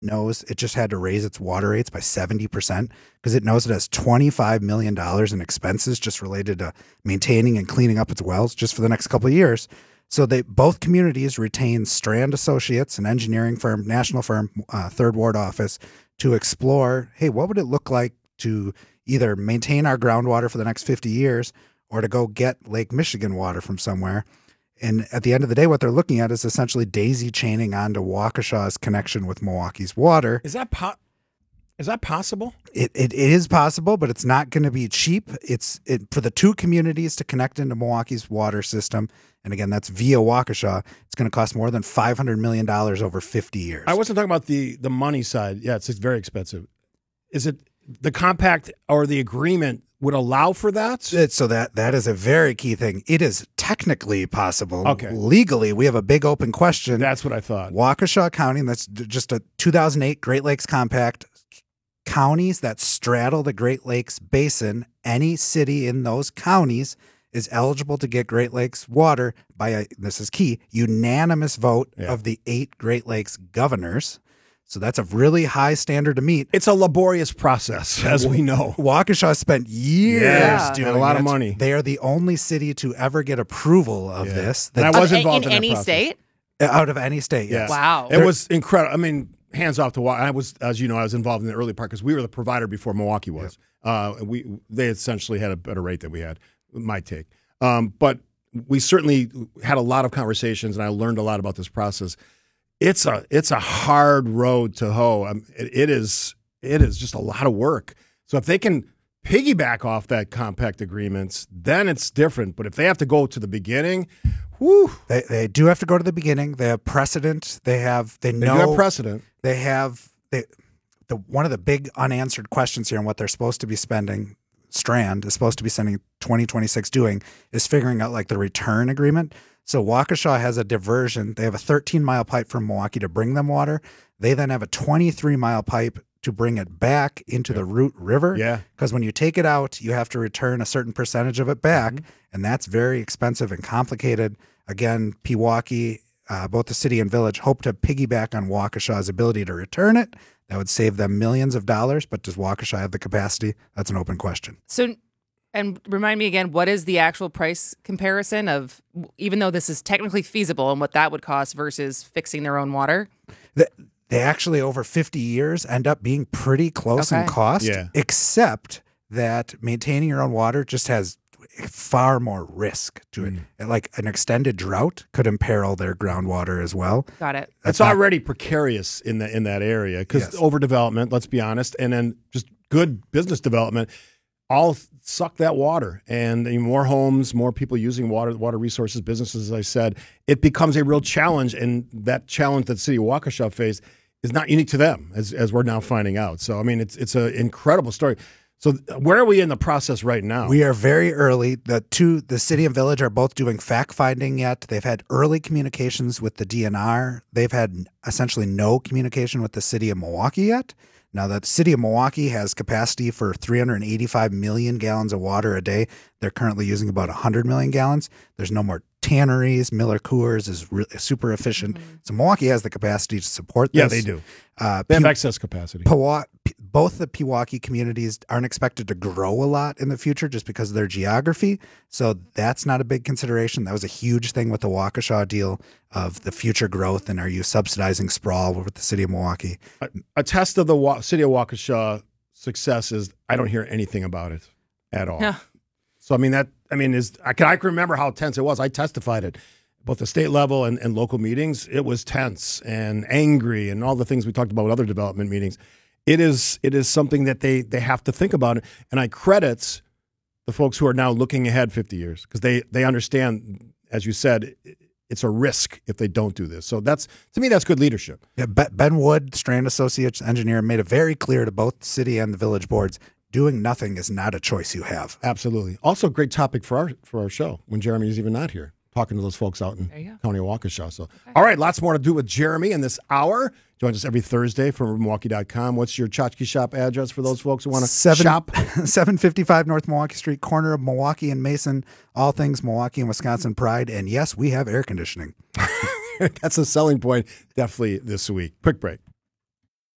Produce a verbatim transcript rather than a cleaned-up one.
knows it just had to raise its water rates by seventy percent because it knows it has twenty-five million dollars in expenses just related to maintaining and cleaning up its wells just for the next couple of years. So they both communities retain Strand Associates, an engineering firm, national firm, uh, Third Ward office, to explore, hey, what would it look like to either maintain our groundwater for the next fifty years or to go get Lake Michigan water from somewhere. And at the end of the day, what they're looking at is essentially daisy chaining onto Waukesha's connection with Milwaukee's water. Is that po- Is that possible? It, it it is possible, but it's not going to be cheap. It's it for the two communities to connect into Milwaukee's water system. And again, that's via Waukesha. It's going to cost more than five hundred million dollars over fifty years. I wasn't talking about the, the money side. Yeah, it's, it's very expensive. Is it the compact or the agreement would allow for that? It, so that that is a very key thing. It is technically possible. Okay. Legally, we have a big open question. That's what I thought. Waukesha County, that's just a two thousand eight Great Lakes Compact. Counties that straddle the Great Lakes Basin, any city in those counties is eligible to get Great Lakes water by a, this is key, unanimous vote Yeah. of the eight Great Lakes governors. So that's a really high standard to meet. It's a laborious process, as we know. Waukesha spent years Yeah. doing And a lot of it. money. They are the only city to ever get approval of Yeah. this. And I That, was Of- involved in, in, that any process. state? out of any state, Yeah. yes. Wow. It was incredible. I mean, hands off to Wa- I was, as you know, I was involved in the early part because we were the provider before Milwaukee was. Uh, we they essentially had a better rate than we had. My take, um, but we certainly had a lot of conversations, and I learned a lot about this process. It's a it's a hard road to hoe. Um, it, it is it is just a lot of work. So if they can piggyback off that compact agreements, then it's different. But if they have to go to the beginning, whew, They, they do have to go to the beginning. They have precedent. They have, they they know. do have precedent. They have they, the one of the big unanswered questions here and what they're supposed to be spending. Strand is supposed to be spending twenty twenty-six doing is figuring out like the return agreement. So Waukesha has a diversion. They have a thirteen mile pipe from Milwaukee to bring them water. They then have a twenty-three mile pipe to bring it back into the Root River. Yeah. Because when you take it out, you have to return a certain percentage of it back, Mm-hmm. and that's very expensive and complicated. Again, Pewaukee, uh, both the city and village, hope to piggyback on Waukesha's ability to return it. That would save them millions of dollars, but does Waukesha have the capacity? That's an open question. So, and remind me again, what is the actual price comparison of, even though this is technically feasible, and what that would cost versus fixing their own water? The, they actually, over fifty years, end up being pretty close in Okay. cost, Yeah. except that maintaining your own water just has far more risk to it. Mm. Like an extended drought could imperil their groundwater as well. Got it. That's It's not- already precarious in the in that area because Yes. overdevelopment. Let's be honest, and then just good business development all suck that water, and I mean, more homes, more people using water, water resources, businesses. As I said, it becomes a real challenge, and that challenge that the city of Waukesha faced is not unique to them, as as we're now finding out. So, I mean, it's it's an incredible story. So, where are we in the process right now? We are very early. The two, the city and village are both doing fact finding yet. They've had early communications with the D N R. They've had essentially no communication with the city of Milwaukee yet. Now, the city of Milwaukee has capacity for three hundred eighty-five million gallons of water a day. They're currently using about one hundred million gallons. There's no more tanneries. Miller Coors is re- super efficient. So Milwaukee has the capacity to support this. yeah, they do. Uh, They have Pew- excess capacity. Pewa- P- both the Pewaukee communities aren't expected to grow a lot in the future just because of their geography. So that's not a big consideration. That was a huge thing with the Waukesha deal of the future growth and are you subsidizing sprawl with the city of Milwaukee? a, a test of the Wa- city of Waukesha success is I don't hear anything about it at all. Yeah. So I mean that I mean is I can I can remember how tense it was. I testified at both the state level and, and local meetings. It was tense and angry and all the things we talked about with other development meetings. It is it is something that they they have to think about. And I credit the folks who are now looking ahead fifty years because they they understand, as you said, it's a risk if they don't do this. So that's to me that's good leadership. Yeah, Be- Ben Wood, Strand Associates engineer, made it very clear to both the city and the village boards, doing nothing is not a choice you have. Absolutely. Also, great topic for our for our show when Jeremy is even not here, talking to those folks out in There you go. County of Waukesha. So, all right, lots more to do with Jeremy in this hour. Joins us every Thursday from Milwaukee dot com. What's your tchotchke shop address for those folks who want to Seven, shop? seven fifty-five North Milwaukee Street, corner of Milwaukee and Mason. All things Milwaukee and Wisconsin pride. And yes, we have air conditioning. That's a selling point definitely this week. Quick break.